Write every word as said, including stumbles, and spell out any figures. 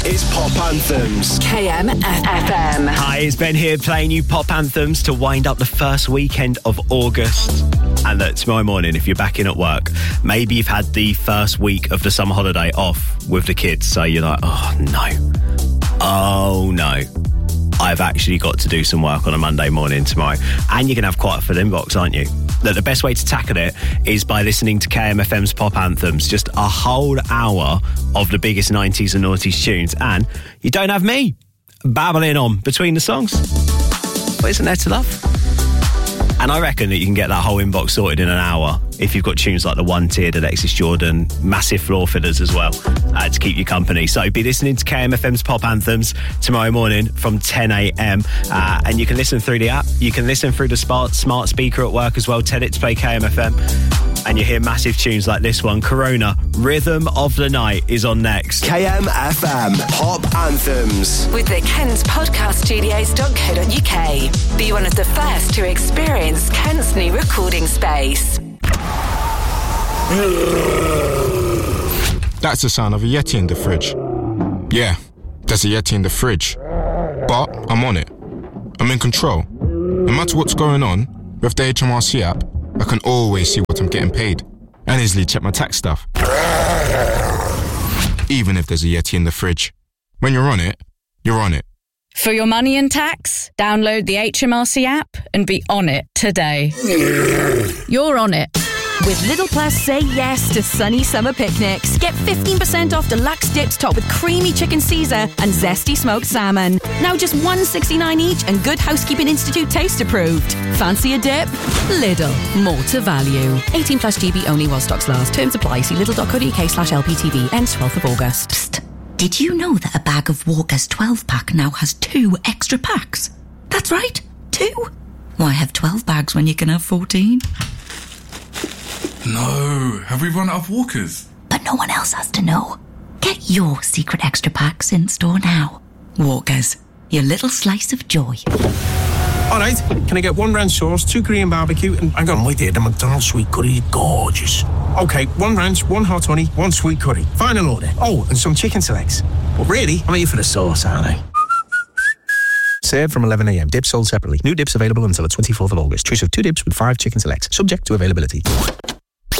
is Pop Anthems. K M F M. Hi, it's Ben here playing you Pop Anthems to wind up the first weekend of August. And look, tomorrow morning, if you're back in at work, maybe you've had the first week of the summer holiday off with the kids, so you're like, oh no, oh no. I've actually got to do some work on a Monday morning tomorrow. And you're going to have quite a full inbox, aren't you? Look, the best way to tackle it is by listening to K M F M's Pop Anthems. Just a whole hour of the biggest nineties and noughties tunes. And you don't have me babbling on between the songs. But isn't there to love? And I reckon that you can get that whole inbox sorted in an hour if you've got tunes like the One Tiered, Alexis Jordan, massive floor fillers as well uh, to keep you company. So be listening to K M F M's Pop Anthems tomorrow morning from ten a.m. Uh, and you can listen through the app. You can listen through the smart, smart speaker at work as well. Tell it to play K M F M. And you hear massive tunes like this one. Corona, Rhythm of the Night is on next. K M F M Pop Anthems. With the Kent's podcast studios dot co dot uk. Be one of the first to experience Kent's new recording space. That's the sound of a Yeti in the fridge. Yeah, there's a Yeti in the fridge. But I'm on it. I'm in control. No matter what's going on, with the H M R C app, I can always see what I'm getting paid and easily check my tax stuff. Even if there's a Yeti in the fridge. When you're on it, you're on it. For your money and tax, download the H M R C app and be on it today. You're on it. With Lidl Plus, say yes to sunny summer picnics. Get fifteen percent off deluxe dips topped with creamy chicken Caesar and zesty smoked salmon. Now just one dollar sixty-nine each and Good Housekeeping Institute taste approved. Fancy a dip? Lidl. More to value. eighteen plus G B only while stocks last. Terms apply. See lidl dot co dot uk slash L P T V. Ends twelfth of August. Psst. Did you know that a bag of Walker's twelve pack now has two extra packs? That's right. Two. Why have twelve bags when you can have fourteen? No, have we run out of Walkers? But no one else has to know. Get your secret extra packs in store now. Walkers, your little slice of joy. All right, can I get one ranch sauce, two Korean barbecue, and hang on, wait there, the McDonald's sweet curry, gorgeous. Okay, one ranch, one hot honey, one sweet curry. Final order. Oh, and some chicken selects. But really, I'm here for the sauce, aren't I? Served from eleven a.m. Dips sold separately. New dips available until the twenty-fourth of August. Choice of two dips with five chicken selects. Subject to availability.